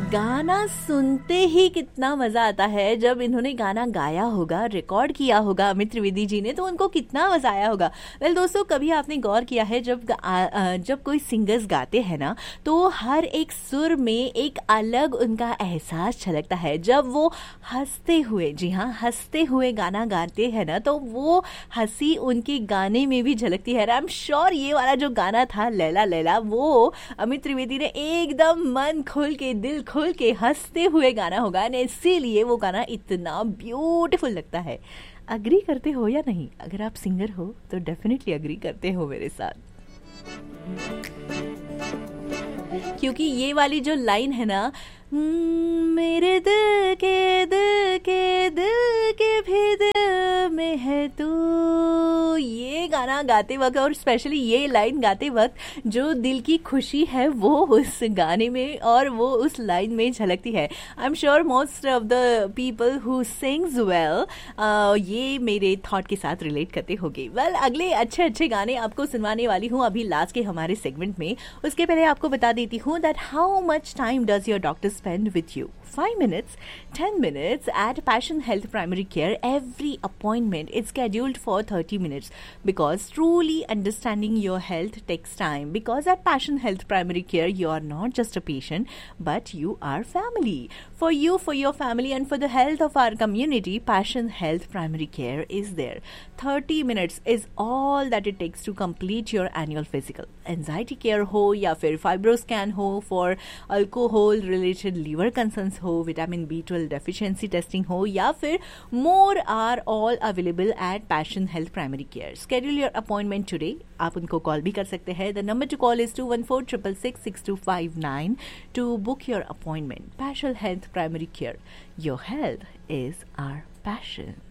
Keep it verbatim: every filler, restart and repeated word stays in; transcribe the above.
गाना सुनते ही कितना मजा आता है। जब इन्होंने गाना गाया होगा, रिकॉर्ड किया होगा अमित त्रिवेदी जी ने, तो उनको कितना मजा आया होगा। वेल दोस्तों, कभी आपने गौर किया है जब आ, जब कोई सिंगर्स गाते हैं ना, तो हर एक सुर में एक अलग उनका एहसास छलकता है। जब वो हंसते हुए, जी हाँ हंसते हुए गाना गाते हैं ना, तो वो हंसी उनके गाने में भी झलकती है। आई एम श्योर ये वाला जो गाना था लैला लैला, वो अमित त्रिवेदी ने एकदम मन खोल के, दिल खोल के हंसते हुए गाना होगा, और इसीलिए वो गाना इतना ब्यूटीफुल लगता है। अग्री करते हो या नहीं? अगर आप सिंगर हो तो डेफिनेटली अग्री करते हो मेरे साथ, क्योंकि ये वाली जो लाइन है ना, मेरे दिल के दिल के दिल के भी दिल में है तू, ये गाना गाते वक्त और स्पेशली ये लाइन गाते वक्त जो दिल की खुशी है वो उस गाने में और वो उस लाइन में झलकती है। I am sure most of the people who sings well ये मेरे थॉट के साथ रिलेट करते होंगे। वेल well, अगले अच्छे अच्छे गाने आपको सुनवाने वाली हूँ अभी लास्ट के हमारे सेगमेंट में। उसके पहले आपको बता देती हूँ that how much time does your doctor spend with you? five minutes, ten minutes at Passion Health Primary Care. Every appointment is scheduled for thirty minutes because truly understanding your health takes time. Because at Passion Health Primary Care, you are not just a patient, but you are family. For you, for your family, and for the health of our community, Passion Health Primary Care is there. thirty minutes is all that it takes to complete your annual physical. Anxiety care हो या फिर fibro scan हो, for alcohol related liver concerns हो, vitamin B twelve deficiency testing हो, या फिर मोर are all available at passion health primary care. Schedule your appointment today. आप उनको कॉल भी कर सकते हैं। The number two call is to one four triple six six to five nine to book your appointment. Passion health primary care, your health is our passion.